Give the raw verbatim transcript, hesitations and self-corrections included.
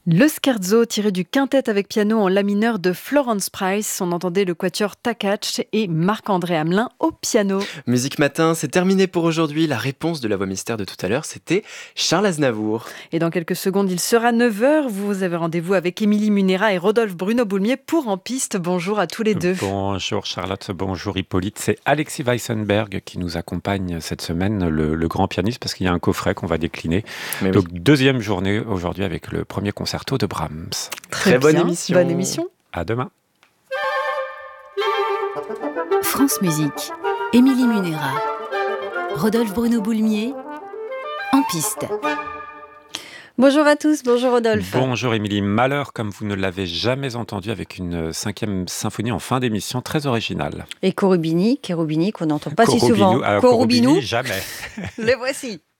Le scherzo tiré du quintet avec piano en la mineur de Florence Price. On entendait le quatuor Takach et Marc-André Hamelin au piano. Musique Matin, c'est terminé pour aujourd'hui. La réponse de la voix mystère de tout à l'heure, c'était Charles Aznavour. Et dans quelques secondes, il sera neuf heures. Vous avez rendez-vous avec Émilie Munera et Rodolphe Bruno-Boulmier pour En Piste. Bonjour à tous les deux. Bonjour Charlotte, bonjour Hippolyte. C'est Alexis Weissenberg qui nous accompagne cette semaine, le, le grand pianiste, parce qu'il y a un coffret qu'on va décliner. Mais Donc oui. deuxième journée aujourd'hui avec le premier concerto de Brahms. Très bonne bien. émission. Bonne émission. À demain. France Musique, Émilie Munera, Rodolphe Bruno-Boulmier, En Piste. Bonjour à tous, bonjour Rodolphe. Bonjour Émilie. Malheur comme vous ne l'avez jamais entendu, avec une cinquième symphonie en fin d'émission très originale. Et Cherubini, Cherubini qu'on n'entend pas si Cherubino, souvent. euh, Cherubino, Cherubini, jamais. le voici.